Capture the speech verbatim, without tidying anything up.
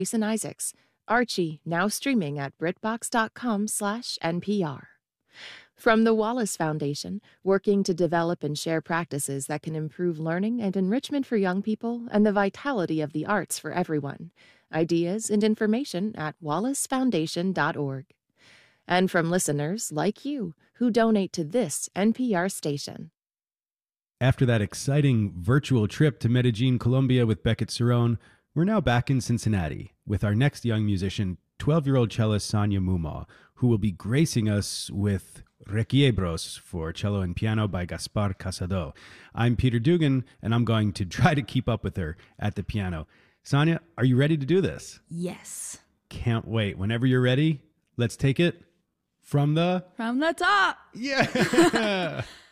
Jason Isaacs. Archie, now streaming at BritBox.com slash NPR. From the Wallace Foundation, working to develop and share practices that can improve learning and enrichment for young people and the vitality of the arts for everyone. Ideas and information at wallace foundation dot org. And from listeners like you who donate to this N P R station. After that exciting virtual trip to Medellin, Colombia with Beckett Cerrone, we're now back in Cincinnati with our next young musician, twelve-year-old cellist Sonia Mumaw, who will be gracing us with Requiebros for cello and piano by Gaspar Casado. I'm Peter Dugan, and I'm going to try to keep up with her at the piano. Sonia, are you ready to do this? Yes. Can't wait. Whenever you're ready, let's take it from the... From the top. Yeah!